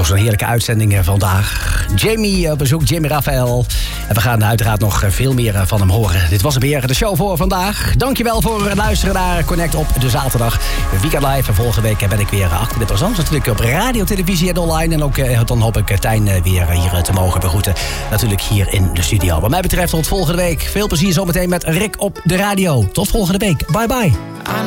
zo'n heerlijke uitzending vandaag. Jamie op bezoek, Jamie Raphael. En we gaan uiteraard nog veel meer van hem horen. Dit was weer de show voor vandaag. Dankjewel voor het luisteren naar Connect op de zaterdag. Weekend Live. En volgende week ben ik weer achter de persoon. Natuurlijk op radio, televisie en online. En ook dan hoop ik Tijn weer hier te mogen begroeten. Natuurlijk hier in de studio. Wat mij betreft tot volgende week. Veel plezier zometeen met Rick op de radio. Tot volgende week. Bye bye.